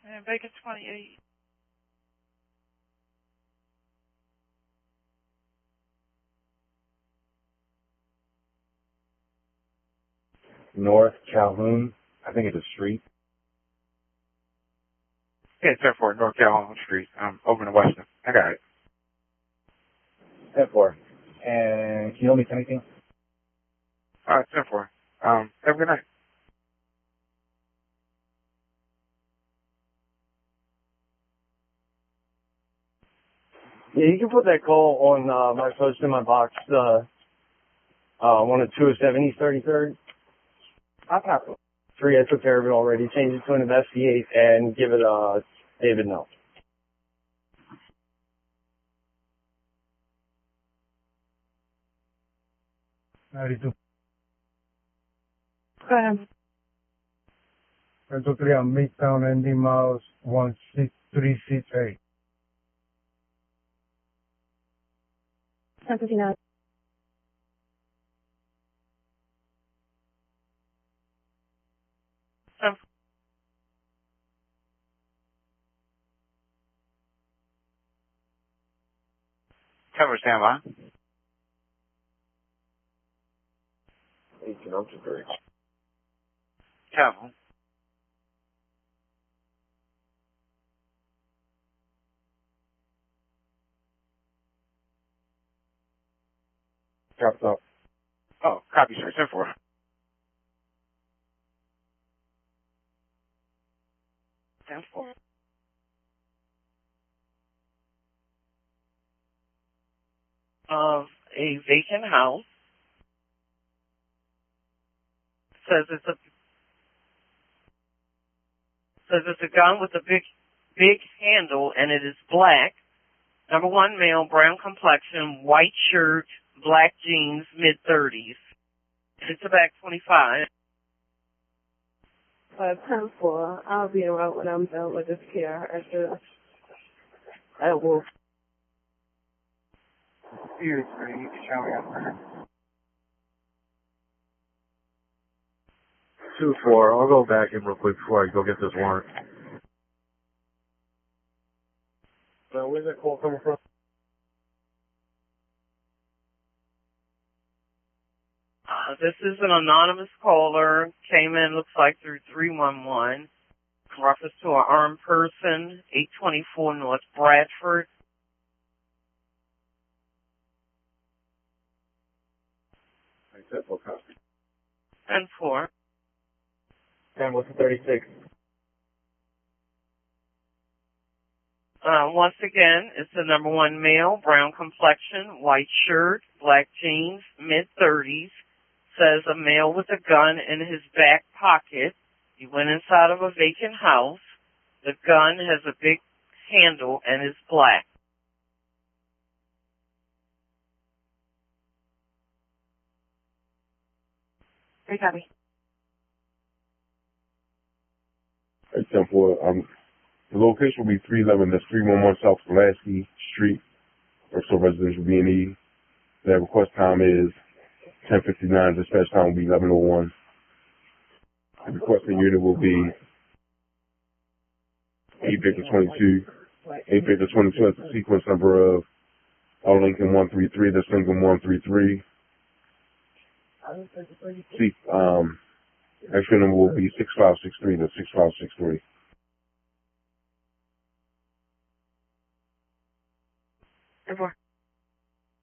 And Bacon 28. North Calhoun. I think it's a street. Yeah, 10-4, North Calhoun Street. Over in Weston. I got it. 10-4. And can you help me with anything? All right, 10-4. Have a good night. Yeah, you can put that call on my post in my box. 10207 East 33rd. I'll copy. 3, I took care of it already. Change it to an investigate and give it David no. Ready to. Go ahead. 3 on Midtown, Andy Miles, 16368. 10:59. Cover standby. 18 up to 3. Cover. Dropped off. Oh, copy, sir. 10-4. Of a vacant house. Says it's a gun with a big handle and it is black. Number 1 male, brown complexion, white shirt, black jeans, mid-30s. It's a bag 25. 10:04. I'll be around when I'm done with this care after I will. Here's where you can show me up. 2-4. I'll go back in real quick before I go get this warrant. Where's that call coming from? This is an anonymous caller. Came in, looks like, through 311. Reference to an armed person, 824 North Bradford. I said full copy. 10-4. 10 with the 36. Once again, it's the number 1 male, brown complexion, white shirt, black jeans, mid-30s. Says a male with a gun in his back pocket. He went inside of a vacant house. The gun has a big handle and is black. Copy. 10-4. The location will be 311. That's 311 South Pulaski Street, Bristol Residential B&E. The request time is 10:59. Dispatch time will be 11:01. The requesting unit will be 8 Victor 22. 8 Victor 22 has the sequence number of Lincoln 133. That's Lincoln 133. Extra number will be 6563. That's 6563. Over.